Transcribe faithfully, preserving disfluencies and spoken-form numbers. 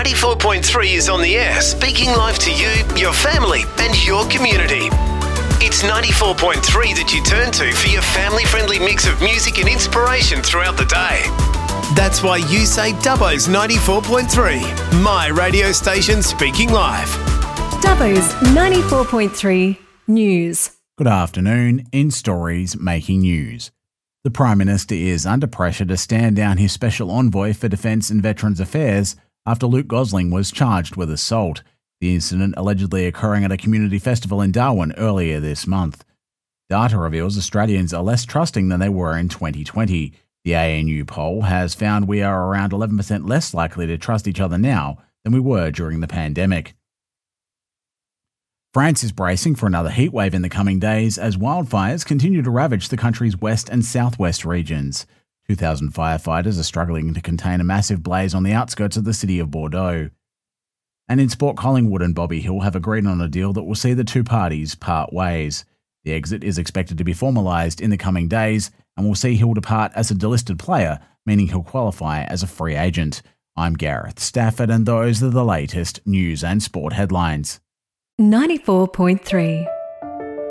ninety-four point three is on the air, speaking live to you, your family and your community. It's ninety-four point three that you turn to for your family-friendly mix of music and inspiration throughout the day. That's why you say Dubbo's ninety-four point three, my radio station speaking live. Dubbo's ninety-four point three News. Good afternoon. In stories making news. The Prime Minister is under pressure to stand down his Special Envoy for Defence and Veterans Affairs after Luke Gosling was charged with assault, the incident allegedly occurring at a community festival in Darwin earlier this month. Data reveals Australians are less trusting than they were in twenty twenty. The A N U poll has found we are around eleven percent less likely to trust each other now than we were during the pandemic. France is bracing for another heatwave in the coming days as wildfires continue to ravage the country's west and southwest regions. two thousand firefighters are struggling to contain a massive blaze on the outskirts of the city of Bordeaux. And in sport, Collingwood and Bobby Hill have agreed on a deal that will see the two parties part ways. The exit is expected to be formalised in the coming days and will see Hill depart as a delisted player, meaning he'll qualify as a free agent. I'm Gareth Stafford, and those are the latest news and sport headlines. ninety-four point three